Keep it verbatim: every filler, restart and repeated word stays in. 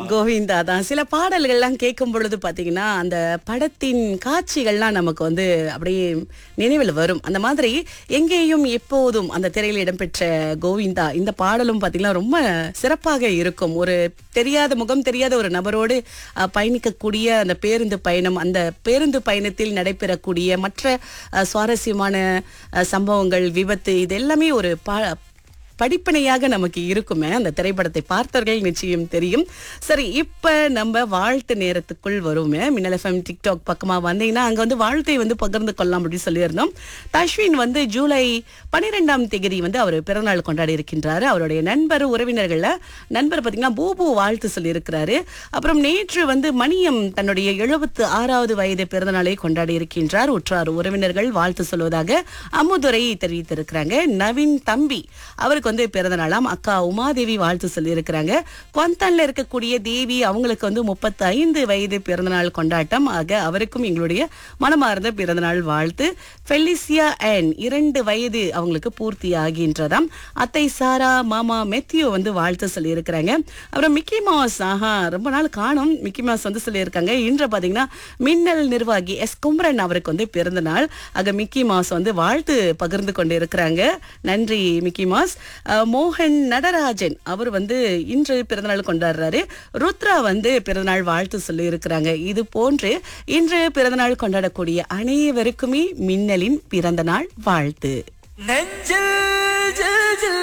கோவிந்தா தான். சில பாடல்கள்லாம் கேட்கும் பொழுது பாத்தீங்கன்னா அந்த படத்தின் காட்சிகள்லாம் நமக்கு வந்து அப்படியே நினைவில் வரும். அந்த மாதிரி எங்கேயும் எப்போதும் அந்த திரையில் இடம்பெற்ற கோவிந்தா இந்த பாடலும் பாத்தீங்கன்னா ரொம்ப சிறப்பாக இருக்கும். ஒரு தெரியாத முகம் தெரியாத ஒரு நபரோடு அஹ், பயணிக்கக்கூடிய அந்த பேருந்து பயணம், அந்த பேருந்து பயணத்தில் நடைபெறக்கூடிய மற்ற அஹ், சுவாரஸ்யமான அஹ், சம்பவங்கள், விபத்து, இது எல்லாமே ஒரு பா படிப்பனையாக நமக்கு இருக்குமே. அந்த திரைப்படத்தை பார்த்தவர்கள் நிச்சயம் தெரியும். சரி, இப்ப நம்ம வாழ்த்து நேரத்துக்குள் வருவோமே. மின்னல் எஃப்எம் டிக்டாக் பக்கமா வந்தீங்கன்னா அங்க வந்து வாழ்த்தை வந்து பகிர்ந்து கொள்ளலாம் அப்படின்னு சொல்லியிருந்தோம். தஷ்வின் வந்து ஜூலை பனிரெண்டாம் தேதி வந்து அவர் பிறந்தநாள் கொண்டாடி இருக்கின்றாரு. அவருடைய நண்பர் உறவினர்கள்ல நண்பர் பாத்தீங்கன்னா பூபு வாழ்த்து சொல்லியிருக்கிறாரு. அப்புறம் நேற்று வந்து மணியம் தன்னுடைய எழுபத்து ஆறாவது வயது பிறந்தநாளை கொண்டாடி இருக்கின்றார். உற்றார் உறவினர்கள் வாழ்த்து சொல்வதாக அமுதுரை தெரிவித்திருக்கிறாங்க. நவீன் தம்பி அவருக்கு வந்து பிறந்த நாளாம். அக்கா உமாதேவி வாழ்த்து சொல்லி இருக்கிறாங்க. குவந்தான்ல இருக்கக்கூடிய தேவி அவங்களுக்கு வந்து முப்பத்தி ஐந்து வயது பிறந்தநாள் கொண்டாட்டம். ஆக அவருக்கும் எங்களுடைய மனமார்ந்த பிறந்தநாள் வாழ்த்து. ஃபெலிசியா அண்ட் இரண்டு வயது அவங்களுக்கு பூர்த்தி ஆகின்றதாம். அத்தை சாரா, மாமா மெத்தியோ வந்து வாழ்த்து சொல்லி இருக்கிறாங்க. அப்புறம் மிக்கி மவுஸ், ஆஹா ரொம்ப நாள் காணும், மிக்கி மவுஸ் வந்து சொல்லியிருக்காங்க. இன்று பாத்தீங்கன்னா மின்னல் நிர்வாகி எஸ் குமரன் அவருக்கு வந்து பிறந்த நாள். ஆக மிக்கி மவுஸ் வந்து வாழ்த்து பகிர்ந்து கொண்டு இருக்கிறாங்க. நன்றி மிக்கி மவுஸ். அஹ், மோகன் நடராஜன் அவர் வந்து இன்று பிறந்தநாள் கொண்டாடுறாரு. ருத்ரா வந்து பிறந்தநாள் வாழ்த்து சொல்லி இருக்கிறாங்க. இது போன்று இன்று பிறந்தநாள் கொண்டாடக்கூடிய அனைவருக்குமே மின்னலின் பிறந்தநாள் வாழ்த்து. நெஞ்சில் ஜில் ஜில்